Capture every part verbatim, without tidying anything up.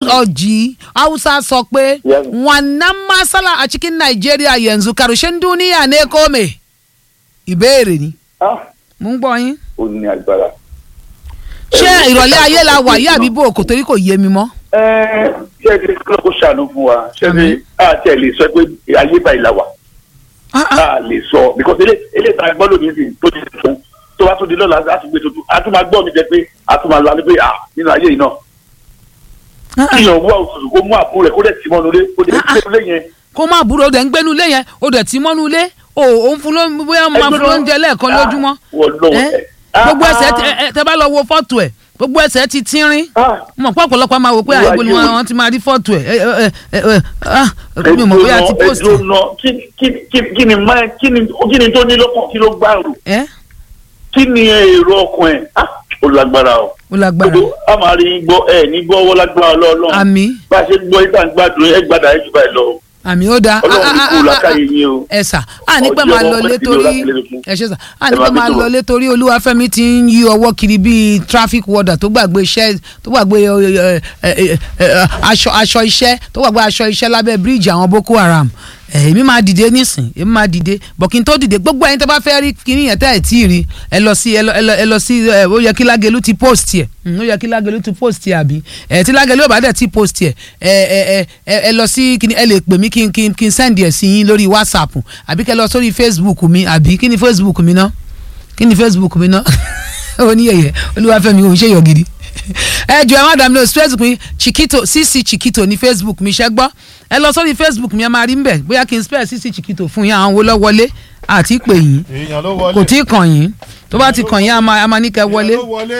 Oji Hausa sọ pé wannan masala a cikin Nigeria yanzu karshen duniya ne ko me ìbéèrè ni mo ń gbọ́ yín ó ní agbára ṣé ìrọ̀lẹ́ ayé la wà yá àbí bò kò torí kò yé mi mọ́ eh ṣé ti kó ṣàánú fún wa ṣé ni a ti lè sọ pé ayé báyìí la wà a lè sọ because ele ele ta gbọ́ lónìí sí tó ti fún tó bá tún di lọ́la a tún gbé tuntun a tún máa gbọ́ mi jẹ pé a tún máa lálẹ́ pé ah nínú ayé yìí náà kí yàn wá òṣùṣù kó mú àbúrò rẹ̀ kó dẹ̀ tì mọ́nu lé kó dẹ̀ gbénu lé yẹn. kó má àbúrò ó dẹ̀ ń gbénu lé yẹn ó dẹ̀ tì mọ́nu lé o ò ń fún ló bóyá máa fún lóúnjẹ lẹ́ẹ̀kan lójúmọ́ gbogbo ẹsẹ̀ tẹ bá lọ wo fọ́tò ẹ̀ gbogbo ẹsẹ̀ ti tínrín mọ̀ pọ̀ ọ̀pọ̀lọpọ̀ máa wò pé àìgbó ni wọ́n ti máa rí fọ́tò ẹ̀ mi mọ̀ bóyá ti post. kí ni kí ni tó ní lọ́kàn kí ló gbàrú kí ni èrò ọkàn ẹ̀ ó lágbára o. ó lágbára. gbogbo a máa rí gbọ́ ẹ ní gbọ́ ọwọ́ lágbára ọlọ́run. àmín. bá a ṣe gbọ́ ìta ń gbàdúrà ẹ gbàdá ẹ jù báyìí lọ. àmín ó dáa. ọlọ́run ní kú lákàyè yín o. ẹ sà á ní pẹ́ máa lọlé torí ẹ ṣe sà á ní pẹ́ máa lọlé torí Olúwafẹ́mi ti ń yí ọwọ́ kiri bíi traffic warder tó gbàgbé iṣẹ́ tó gbàgbé aṣọ aṣọ iṣẹ́ tó gbàgbé aṣọ iṣẹ́ lábẹ́ bíríìjì àwọn Boko Haram èmi máa dìde nísìn èmi máa dìde bọ̀kí n tó dìde gbogbo ẹ̀yin tó bá fẹ́ rí kíní yẹn tẹ́ ẹ̀ tí ì rí ẹ lọ sí ẹ lọ sí ó yẹ kí Lágelú ti post yẹ ó yẹ kí Lágelú ti post yẹ àbí ẹ tí Lágelú ò bá dẹ̀ ti post yẹ ẹ ẹ ẹ lọ sí kíní ẹ lè pè mí kí n kí n kí n send ẹ̀ sí yín lórí WhatsApp àbí kẹ́ lọ sórí Facebook mi àbí kí ni Facebook mi ná kí ni Facebook mi ná ó ní yẹ̀yẹ́ Olúwafẹ́mi òun ṣe yọ̀ gidi ẹ jọ ẹ má dàmí lọ Facebook mi Chiquito cc Chiquito ní Facebook mi ṣẹ́ gbọ́ ẹ lọ sórí Facebook mi ẹ máa rí ń bẹ̀ bóyá kí n spell cc Chiquito fún yín àwọn wo lọ wọlé àti pè yín kò tí ì kàn yín tó bá ti kàn yín a máa ní kẹ́ wọlé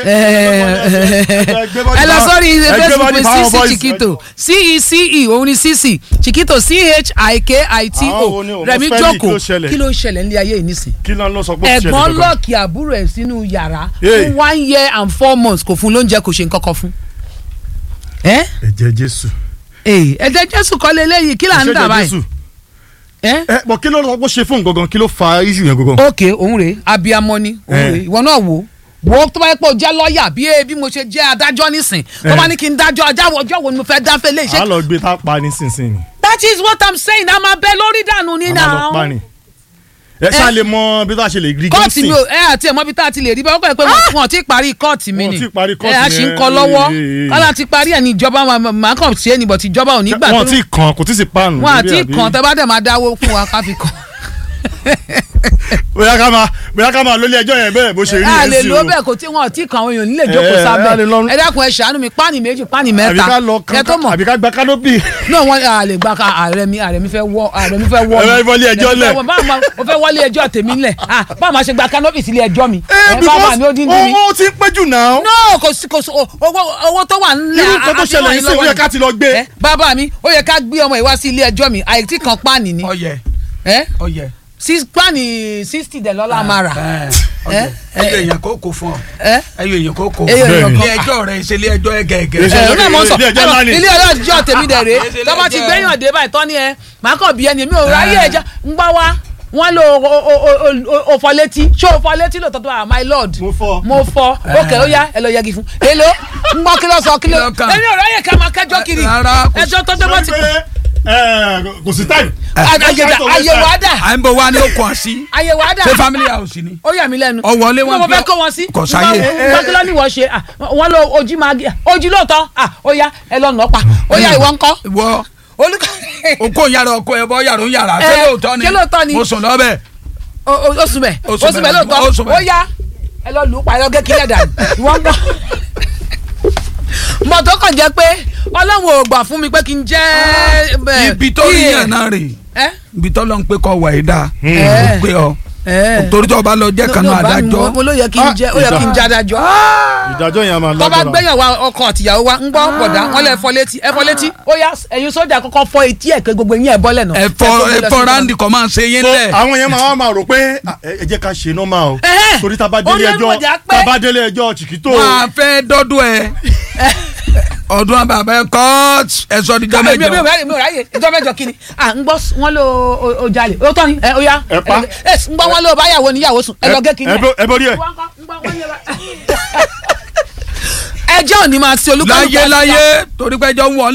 ẹ lọ sórí Facebook mi cc Chiquito c e c e òun ni cc Chiquito c h i k i t o Rẹ̀mí jókòó kí ló ń ṣẹlẹ̀ ní ayé yìí nísìn ẹ̀gbọ́n lọ́ọ̀kì àbúrò ẹ̀ sínú yàrá fún one year and four months kò fún lóúnjẹ kò ṣe nǹkan kan fún. ẹ̀jẹ̀ Jésù. ẹ̀jẹ̀ Jésù kọ́ lélẹ́yìí kí là ń dà báyìí. ẹ bọ kí ló lọ bó ṣe fún gangan kí ló fa issue yẹn gangan. ok òun rèé abiyamọ ni òun rèé ìwọ náà wò wo tó bá yẹ pé o jẹ́ lọ́ọ̀yà bí bí mo ṣe jẹ́ adájọ́ nísìn tó bá ní kí n dájọ́ ajáwọ̀ ọjọ́ wo ni mo fẹ́ dáfẹ́ lé iṣẹ́. a lọ gbé tá a pa nísinsìnyí. that is what I'm saying a máa bẹ lórí dànù ní náà. a máa lọ pa ni. ẹ ṣáà lè mọ bí tá a ṣe lè rí kóòtù mi ò ẹ àti ẹ mọ bí tá a ti lè rí bá wọ́n kọ́ ẹ pé wọ́n ti parí kóòtù mi ni ẹ a sì ń kọ́ lọ́wọ́ kọ́lá ti parí ẹ̀ ní ìjọba máa kàn sí ẹ̀ níbọ̀ tí ìjọba ò ní gbà tó. wọ́n ti kàn kò tí ì sí páànù. wọ́n àti kàn tẹ́ bá dẹ̀ máa dáwó fún wa ká fi kàn. bóyá ká máa bóyá ká máa lólé ẹjọ́ yẹn bẹ́ẹ̀ bó ṣe rí yẹn sí o. a lè lo bẹ́ẹ̀ kò tí wọn ti kàn àwọn èèyàn nílé ìjókòó sábẹ́ ẹ dákun ẹ ṣàánú mi páànì méjì páànì mẹ́ta ẹ tó mọ̀ àbí ká gba kánópì. náà wọn a lè gba ààrẹ mi ààrẹ mi fẹ́ wọ ààrẹ mi fẹ́ wọ mi. ẹ wọlé ẹjọ́ lẹ̀. o fẹ́ wọlé ẹjọ́ tèmi lẹ̀ báwo máa ṣe gba kánópì sílé ẹjọ́ mi. ẹ because owó ti pẹ́ jù náà. no kò sí kò sí owó tó wà nílẹ̀. irú nǹkan tó ṣẹlẹ̀ yìí sí ó yẹ ká ti lọ gbé. bàbá mi ó yẹ ká gbé ọmọ ìwá sí ilé ẹjọ́ mi àìtí kan páànì ni. ọyẹ ọyẹ six pani sixty de lọ́la máa rà. ẹyọ èèyàn kò kò fún ọ ẹyọ èèyàn kò kò ilé ẹjọ́ rẹ ṣe ilé ẹjọ́ ẹ gẹ́gẹ́. ẹ ẹ mọ sọ ilé ẹjọ́ tèmi dẹ̀ rè tọ́ba ti gbẹ́yàn dé báyìí tọ́ ni ẹ màá kàn bí ẹni mi ò ráyè ẹja ń gbá wa wọ́n lo òfò létí ṣé òfò létí lò tọ́tọ́ my lord mo fọ mo fọ ok ó yá ẹ lọ yẹgi fún èlò ń gbọ́ kí ló sọ kí ló ẹni ò ráyè ká máa kẹjọ́ kiri ẹjọ́ tó dé bá ti kò sí táyì. àyèwò àdà. à ń bọ̀ wá ní okùn àṣì. àyèwò àdà. ṣé family house ni. ó yà mí lẹ́nu. ọ wọlé wọn bí wọ́n fẹ́ kó wọn sí. kò sáyé. gbọ́dọ̀ ni wọ́n ṣe wọ́n lo ojú máa gé ojú lóòótọ́ ó yá ẹ lọ nà pa ó yá ìwọ ńkọ́. ìwọ olùkọ́. okó yàrá ọkọ ẹ bọ yàrá ń yàrá ṣé lóòótọ́ ni. ṣé lóòótọ́ ni. mo sùn lọ́bẹ̀. oṣù bẹ̀ oṣù bẹ̀ lóòótọ́ ó yá ẹ lọ lù ú pa ẹ lọ gé kílẹ̀ dànù ìwọ ńkọ́. mọ̀ tó kàn jẹ́ pé ọlọ́run ò gbà fún mi pé kí n jẹ́. ibi tó rí yàn náà rè ibi tó lọ ń pé kọ wà yìí dáa ó pé ọ torí tó bá lọ jẹ́ kanú adájọ́. mo ló yẹ kí n jẹ́ ó yẹ kí n jẹ́ adájọ́. ìdájọ́ yẹn a máa lágbára. tó bá gbẹ̀yàwó ọkọ àtìyàwó wa ń gbọ́ bọ̀dá wọ́n lè fọ létí ẹ fọ létí ó yá ẹ̀yin sójà kọ́kọ́ fọ etí ẹ̀ pé gbogbo yín ẹ̀ bọ́lẹ̀ náà. ẹ̀fọ́ ẹ̀fọ́ ráńdì kan máa ń ṣe yín lẹ̀. àwọn yẹn máa máa rò pé ẹ jẹ́ ká ṣe nọ́mà o torí tá bá délé ẹjọ́ tá bá délé ẹjọ́ Chiquito. wọ́n á fẹ́ dọ́dún ẹ ọdún àbàbẹ court ẹsọ níjọ mẹ́jọ. mi ò ráyè mi ò ráyè ìjọ mẹ́jọ kí ni à ń gbọ́ wọn ló o jalè ó tọ́ ni ẹ ó yá ẹ pa ẹ ń gbọ́ wọn ló báyàwó níyàwó sùn ẹ lọ gé kí ni. ẹ borí ẹ. ẹjọ́ ò ní máa ṣe olúkálùkù. láyé láyé torí pé ẹjọ́ ń wọ̀